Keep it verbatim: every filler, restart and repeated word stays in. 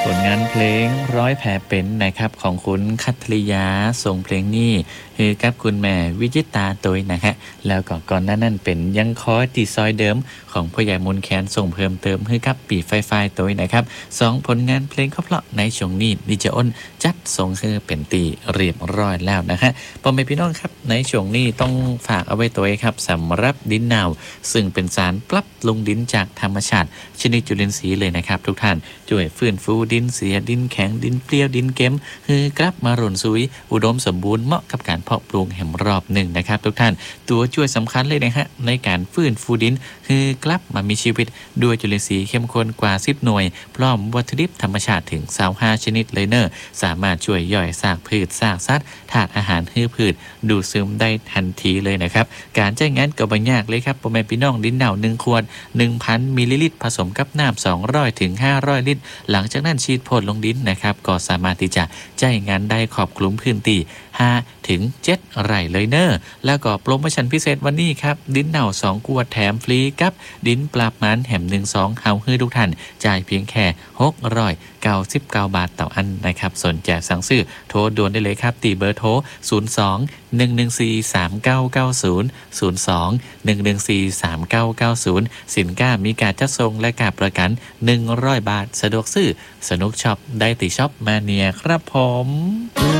ผลงานเพลงร้อยแผลเป็นนะครับของคุณคัทริยาส่งเพลงนี้คือกับคุณแม่วิจิตาตัวนะฮะแล้วก็ก่อนหน้านั้นเป็นยังคอยตีซอยเดิมของพ่อใหญ่มนแคนส่งเพิ่มเติมให้กับปีไฟไฟตัวนะครับสองผลงานเพลงเพราะในช่วงนี้ดิเจอ้นจัดส่งคือเป็นตีเรียบร้อยแล้วนะฮะพ่อแม่พี่น้องครับในช่วงนี้ต้องฝากเอาไว้ตัวครับสำหรับดินนาวซึ่งเป็นสารปรับลงดินจากธรรมชาติชนิดจุลินทรีย์เลยนะครับทุกท่านช่วยฟื้นฟูดินเสียดินแข็งดินเปรี้ยวดินเค็มคือกลับมาร่นซุยอุดมสมบูรณ์เหมาะกับการเพาะปลูกแห่งรอบหนึ่งนะครับทุกท่านตัวช่วยสำคัญเลยนะฮะในการฟื้นฟูดินคือกลับมามีชีวิตด้วยจุลินทรีย์เข้มข้นกว่าสิบหน่วยพร้อมวัตถุดิบธรรมชาติถึงยี่สิบห้าชนิดเลยเนอะสามารถช่วยย่อยซากพืชซากสัตว์ธาตุอาหารให้พืชดูดซึมได้ทันทีเลยนะครับการใช้งานก็บ่ยากเลยครับพ่อแม่พี่น้องดินเน่าหนึ่งขวด หนึ่งพัน มิลลิลิตรผสมกับน้ำสองร้อยถึงห้าร้อยลิตรหลังจากนั้นฉีดพ่นลงดินนะครับก็สามารถที่จะใช้งานได้ครอบคลุมพื้นที่ห้าถึงเจ็ดไร่เลยเนอะแล้วก็โปรโมชั่นพิเศษวันนี้ครับดินเน่าสองขวดแถมฟรีกับดินปราบมันแหมหนึ่ง สองเฮาฮื้อทุกท่านจ่ายเพียงแค่หกร้อยเก้าสิบเก้าบาทต่ออันนะครับสนใจสั่งซื้อโทรด่วนได้เลยครับตีเบอร์โทรศูนย์ สอง หนึ่ง หนึ่ง สี่ สาม เก้า เก้า ศูนย์ ศูนย์ สอง หนึ่ง หนึ่ง สี่ สาม เก้า เก้า ศูนย์สินค้ามีการจัดส่งและการประกันหนึ่งร้อยบาทสะดวกซื้อสนุกช็อปได้ติช็อปมาเนียครับผม